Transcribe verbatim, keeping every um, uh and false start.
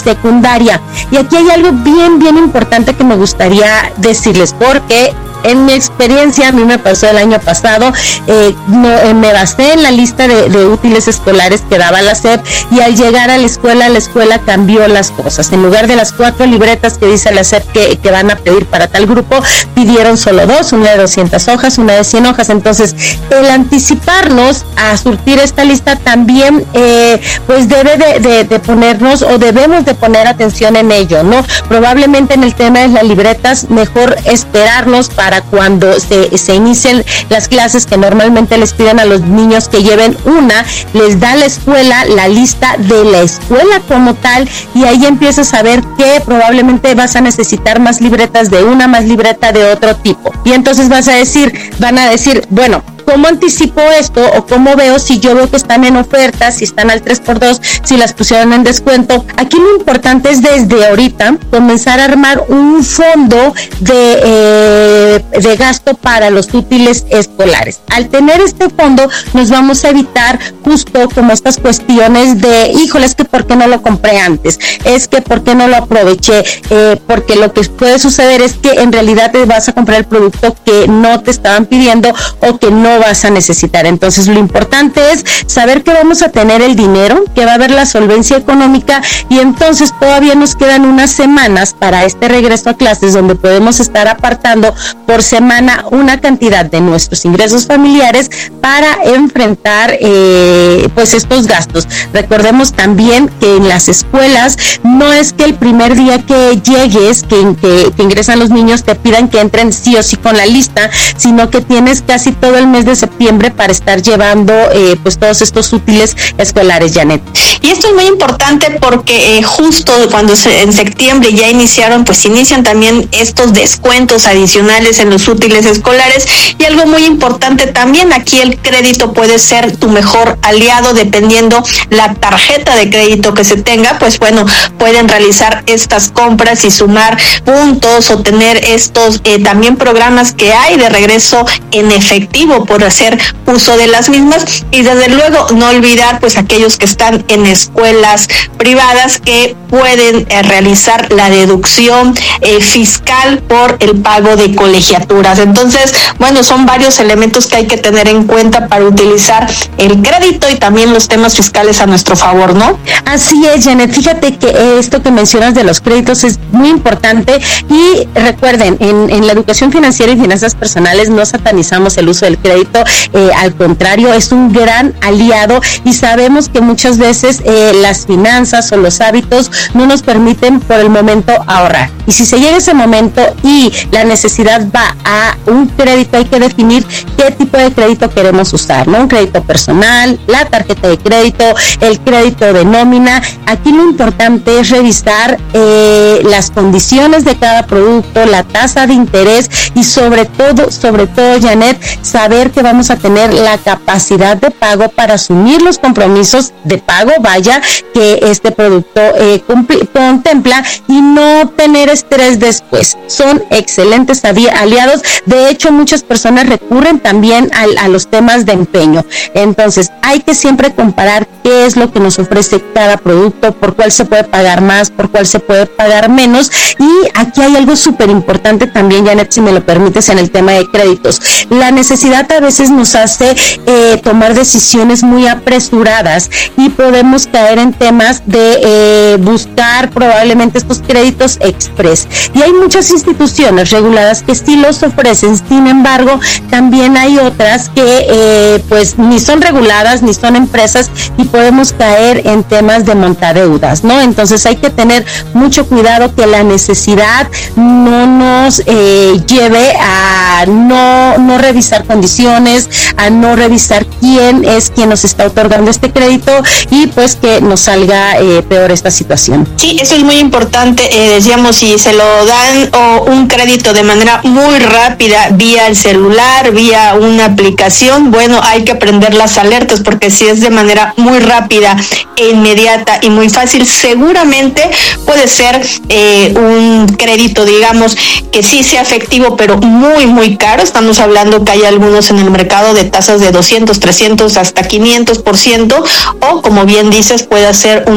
secundaria. Y aquí hay algo bien, bien importante que me gustaría decirles, porque en mi experiencia, a mí me pasó el año pasado, eh, no, eh, me basé en la lista de, de útiles escolares que daba la S E P, y al llegar a la escuela, la escuela cambió las cosas. En lugar de las cuatro libretas que dice la S E P que, que van a pedir para tal grupo, pidieron solo dos, una de doscientas hojas, una de cien hojas. Entonces, el anticiparnos a surtir esta lista también, eh, pues debe de, de, de ponernos, o debemos de poner atención en ello, ¿no? Probablemente en el tema de las libretas, mejor esperarnos para para cuando se, se inicien las clases, que normalmente les piden a los niños que lleven una, les da la escuela la lista de la escuela como tal, y ahí empiezas a ver que probablemente vas a necesitar más libretas de una, más libreta de otro tipo, y entonces vas a decir, van a decir, bueno, ¿cómo anticipo esto? O ¿cómo veo si yo veo que están en oferta, si están al tres por dos, si las pusieron en descuento? Aquí lo importante es desde ahorita comenzar a armar un fondo de, eh, de gasto para los útiles escolares. Al tener este fondo nos vamos a evitar justo como estas cuestiones de, híjole, es que ¿por qué no lo compré antes? Es que ¿por qué no lo aproveché? Eh, porque lo que puede suceder es que en realidad te vas a comprar el producto que no te estaban pidiendo o que no vas a necesitar. Entonces lo importante es saber que vamos a tener el dinero, que va a haber la solvencia económica, y entonces todavía nos quedan unas semanas para este regreso a clases, donde podemos estar apartando por semana una cantidad de nuestros ingresos familiares para enfrentar eh, pues estos gastos. Recordemos también que en las escuelas no es que el primer día que llegues, que, que, que ingresan los niños, te pidan que entren sí o sí con la lista, sino que tienes casi todo el mes de septiembre para estar llevando eh, pues todos estos útiles escolares, Janet. Y esto es muy importante porque eh, justo cuando se, en septiembre ya iniciaron, pues inician también estos descuentos adicionales en los útiles escolares, y algo muy importante también, aquí el crédito puede ser tu mejor aliado dependiendo la tarjeta de crédito que se tenga. Pues bueno, pueden realizar estas compras y sumar puntos, o tener estos eh, también programas que hay de regreso en efectivo por hacer uso de las mismas, y desde luego no olvidar pues aquellos que están en escuelas privadas que pueden eh, realizar la deducción eh, fiscal por el pago de colegiaturas. Entonces, bueno, son varios elementos que hay que tener en cuenta para utilizar el crédito y también los temas fiscales a nuestro favor, ¿no? Así es, Janet. Fíjate que esto que mencionas de los créditos es muy importante, y recuerden, en, en la educación financiera y finanzas personales no satanizamos el uso del crédito, eh, al contrario, es un gran aliado, y sabemos que muchas veces eh, las finanzas o los hábitos no nos permiten por el momento ahorrar, y si se llega ese momento y la necesidad va a un crédito, hay que definir qué tipo de crédito queremos usar, ¿no? Un crédito personal, la tarjeta de crédito, el crédito de nómina. Aquí lo importante es revisar eh, las condiciones de cada producto, la tasa de interés, y sobre todo, sobre todo, Janet, saber que vamos a tener la capacidad de pago para asumir los compromisos de pago, vaya, que este producto eh, cumpli- contempla, y no tener estrés después. Son excelentes aliados. De hecho, muchas personas recurren también a, a los temas de empeño. Entonces, hay que siempre comparar qué es lo que nos ofrece cada producto, por cuál se puede pagar más, por cuál se puede pagar menos. Y aquí hay algo súper importante también, Janet, si me lo permites, en el tema de créditos. La necesidad a veces nos hace eh, tomar decisiones muy apresuradas, y podemos caer en temas de eh, buscar probablemente estos créditos express. Y hay muchas instituciones reguladas que sí los ofrecen, sin embargo, también hay otras que eh, pues ni son reguladas ni son empresas, y podemos caer en temas de montadeudas, ¿no? Entonces hay que tener mucho cuidado que la necesidad no nos eh, lleve a no, no revisar condiciones, a no revisar quién es quien nos está otorgando este crédito, y pues que nos salga eh, peor esta situación. Sí, eso es muy importante. Eh, decíamos, si se lo dan o un crédito de manera muy rápida vía el celular, vía una aplicación, bueno, hay que prender las alertas, porque si es de manera muy rápida e inmediata y muy fácil, seguramente puede ser eh, un crédito, digamos, que sí sea efectivo, pero muy, muy caro. Estamos hablando que hay algunos en el mercado de tasas de doscientos, trescientos, hasta quinientos por ciento, o como bien dices, puede ser un